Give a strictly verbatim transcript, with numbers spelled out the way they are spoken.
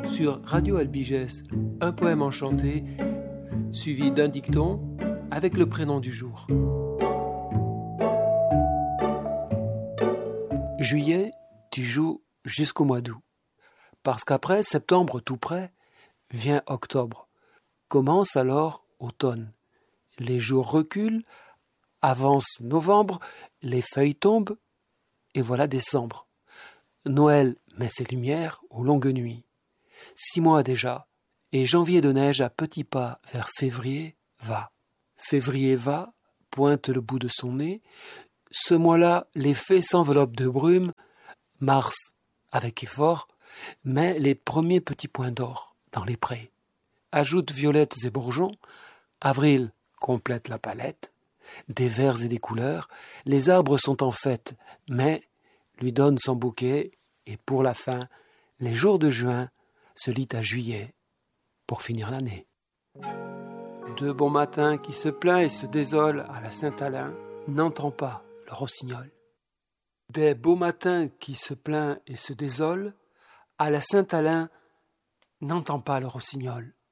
sur Radio Albigès, un poème enchanté, suivi d'un dicton avec le prénom du jour. Juillet, tu joues jusqu'au mois d'août, parce qu'après septembre tout près, vient octobre. Commence alors automne. Les jours reculent, avance novembre, les feuilles tombent, et voilà décembre. Noël met ses lumières aux longues nuits. Six mois déjà, et janvier de neige à petits pas vers février va. Février va, pointe le bout de son nez. Ce mois-là, les fées s'enveloppent de brume. Mars, avec effort, met les premiers petits points d'or dans les prés. Ajoute violettes et bourgeons. Avril complète la palette. Des vers et des couleurs. Les arbres sont en fête, mai lui donne son bouquet. Et pour la fin, les jours de juin se lient à juillet pour finir l'année. De bon matin qui se plaint et se désole à la Saint-Alain n'entend pas le rossignol. Des beaux matins qui se plaint et se désole à la Saint-Alain n'entend pas le rossignol.